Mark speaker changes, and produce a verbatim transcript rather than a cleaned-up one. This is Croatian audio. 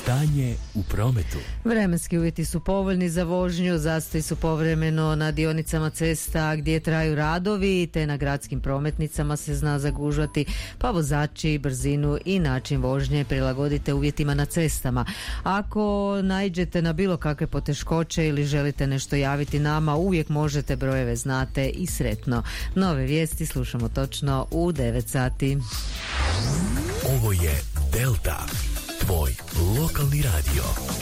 Speaker 1: Stanje u prometu.
Speaker 2: Vremenski uvjeti su povoljni za vožnju, zastoji su povremeno na dionicama cesta gdje traju radovi, te na gradskim prometnicama se zna zagužvati, pa vozači brzinu i način vožnje prilagodite uvjetima na cestama. Ako naiđete na bilo kakve poteškoće ili želite nešto javiti nama, uvijek možete, brojeve znate i sretno. Nove vijesti slušamo točno u devet sati.
Speaker 1: Ovo je Delta, tvoj lokalni radio.